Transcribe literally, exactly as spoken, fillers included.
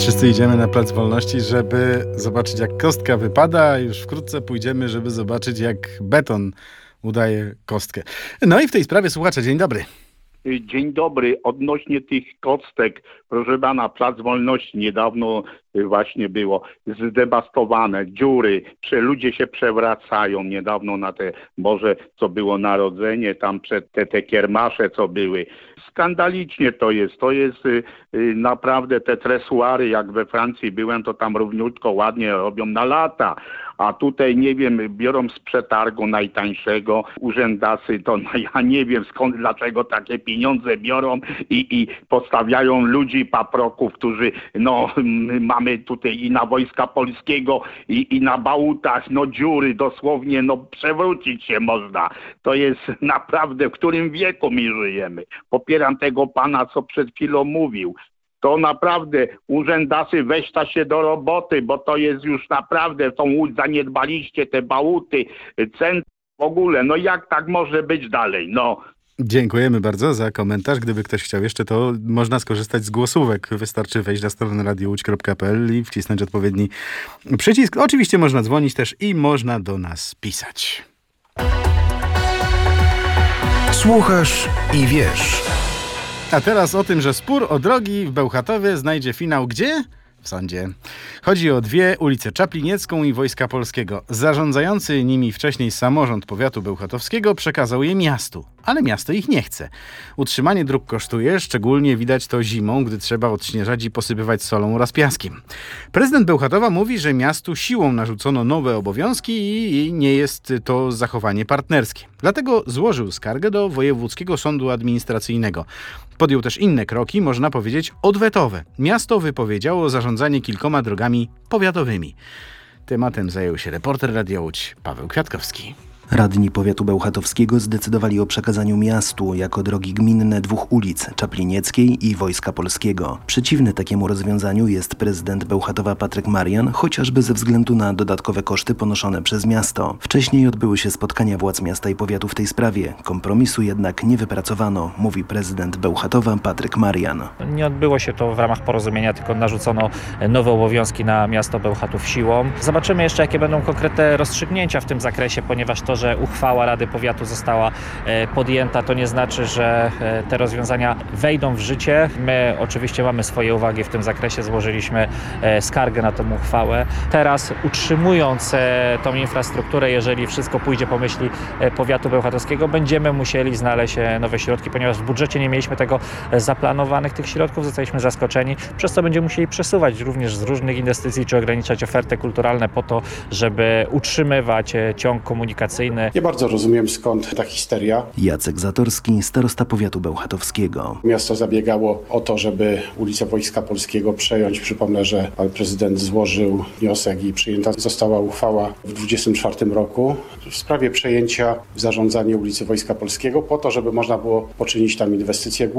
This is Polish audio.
Wszyscy idziemy na Plac Wolności, żeby zobaczyć, jak kostka wypada, a już wkrótce pójdziemy, żeby zobaczyć, jak beton udaje kostkę. No i w tej sprawie, słuchacze, dzień dobry. Dzień dobry. Odnośnie tych kostek, proszę pana, Plac Wolności niedawno właśnie było zdewastowane, dziury, ludzie się przewracają niedawno na te Boże, co było Narodzenie, tam przed te, te kiermasze, co były. Skandalicznie to jest, to jest y, y, naprawdę te tresuary, jak we Francji byłem, to tam równiutko, ładnie robią na lata, a tutaj nie wiem, biorą z przetargu najtańszego urzędasy, to no, ja nie wiem skąd, dlaczego takie pieniądze biorą i, i postawiają ludzi, paproków, którzy no mamy tutaj i na Wojska Polskiego i, i na bałutach, no dziury dosłownie, no przewrócić się można. To jest naprawdę, w którym wieku my żyjemy. Popieram tego pana, co przed chwilą mówił. To naprawdę urzędasy, weźta się do roboty, bo to jest już naprawdę, tą łódź zaniedbaliście, te bałuty, cen w ogóle. No jak tak może być dalej? No. Dziękujemy bardzo za komentarz. Gdyby ktoś chciał jeszcze, to można skorzystać z głosówek. Wystarczy wejść na stronę radio łódź kropka p l i wcisnąć odpowiedni przycisk. Oczywiście można dzwonić też i można do nas pisać. Słuchasz i wiesz. A teraz o tym, że spór o drogi w Bełchatowie znajdzie finał gdzie? W sądzie. Chodzi o dwie ulice, Czapliniecką i Wojska Polskiego. Zarządzający nimi wcześniej samorząd powiatu bełchatowskiego przekazał je miastu, ale miasto ich nie chce. Utrzymanie dróg kosztuje, szczególnie widać to zimą, gdy trzeba odśnieżać i posypywać solą oraz piaskiem. Prezydent Bełchatowa mówi, że miastu siłą narzucono nowe obowiązki i nie jest to zachowanie partnerskie. Dlatego złożył skargę do Wojewódzkiego Sądu Administracyjnego. Podjął też inne kroki, można powiedzieć odwetowe. Miasto wypowiedziało zarządzanie kilkoma drogami powiatowymi. Tematem zajął się reporter Radia Łódź Paweł Kwiatkowski. Radni powiatu bełchatowskiego zdecydowali o przekazaniu miastu jako drogi gminne dwóch ulic, Czaplinieckiej i Wojska Polskiego. Przeciwny takiemu rozwiązaniu jest prezydent Bełchatowa Patryk Marian, chociażby ze względu na dodatkowe koszty ponoszone przez miasto. Wcześniej odbyły się spotkania władz miasta i powiatu w tej sprawie. Kompromisu jednak nie wypracowano, mówi prezydent Bełchatowa Patryk Marian. Nie odbyło się to w ramach porozumienia, tylko narzucono nowe obowiązki na miasto Bełchatów siłą. Zobaczymy jeszcze, jakie będą konkretne rozstrzygnięcia w tym zakresie, ponieważ to, że uchwała Rady Powiatu została podjęta, to nie znaczy, że te rozwiązania wejdą w życie. My oczywiście mamy swoje uwagi w tym zakresie, złożyliśmy skargę na tą uchwałę. Teraz utrzymując tą infrastrukturę, jeżeli wszystko pójdzie po myśli powiatu bełchatowskiego, będziemy musieli znaleźć nowe środki, ponieważ w budżecie nie mieliśmy tego zaplanowanych, tych środków, zostaliśmy zaskoczeni, przez co będziemy musieli przesuwać również z różnych inwestycji, czy ograniczać oferty kulturalne po to, żeby utrzymywać ciąg komunikacyjny. Nie bardzo rozumiem, skąd ta histeria. Jacek Zatorski, starosta powiatu bełchatowskiego. Miasto zabiegało o to, żeby ulicę Wojska Polskiego przejąć. Przypomnę, że pan prezydent złożył wniosek i przyjęta została uchwała w dwudziestym czwartym roku w sprawie przejęcia w zarządzanie ulicy Wojska Polskiego po to, żeby można było poczynić tam inwestycje.